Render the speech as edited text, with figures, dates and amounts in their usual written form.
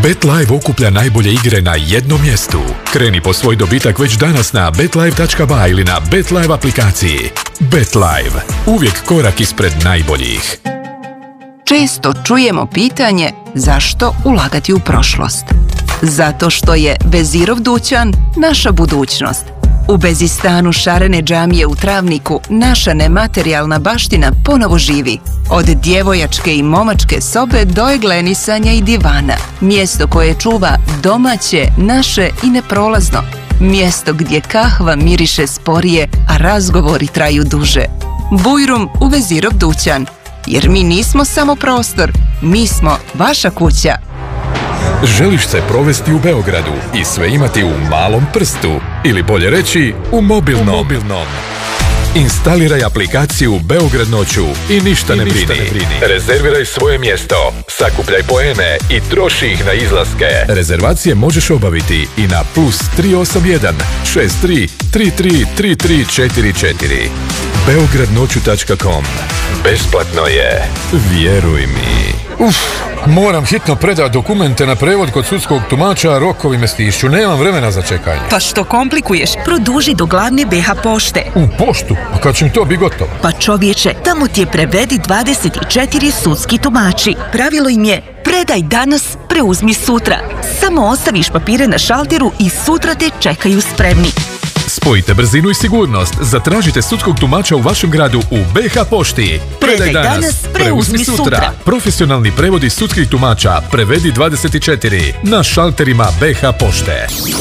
BetLive okuplja najbolje igre na jednom mjestu. Kreni po svoj dobitak već danas na betlive.ba ili na BetLive aplikaciji. BetLive. Uvijek korak ispred najboljih. Često čujemo pitanje zašto ulagati u prošlost. Zato što je Vezirov dućan naša budućnost. U Bezistanu šarene džamije u Travniku naša nematerijalna baština ponovo živi. Od djevojačke i momačke sobe do eglenisanja i divana. Mjesto koje čuva domaće, naše i neprolazno. Mjesto gdje kahva miriše sporije, a razgovori traju duže. Bujrum u Vezirov dućan. Jer mi nismo samo prostor, mi smo vaša kuća. Želiš se provesti u Beogradu i sve imati u malom prstu, ili bolje reći, u mobilnom. Instaliraj aplikaciju Beograd noću i ništa ne brini. Rezerviraj svoje mjesto, sakupljaj poene i troši ih na izlaske. Rezervacije možeš obaviti i na +381 63 33 3344. beogradnoću.com. Besplatno je. Vjeruj mi. Moram hitno predati dokumente na prevod kod sudskog tumača, rokovi me stišću, nemam vremena za čekanje. Pa što komplikuješ? Produži do glavne BH pošte. U poštu? A kad će mi to biti gotovo? Pa čovječe, tamo ti je prevedi 24 sudski tumači. Pravilo im je predaj danas, preuzmi sutra. Samo ostaviš papire na šalteru i sutra te čekaju spremni. Spojite brzinu i sigurnost. Zatražite sudskog tumača u vašem gradu u BH pošti. Predaj danas, preuzmi sutra. Profesionalni prevodi sudskih tumača. Prevedi 24 na šalterima BH pošte.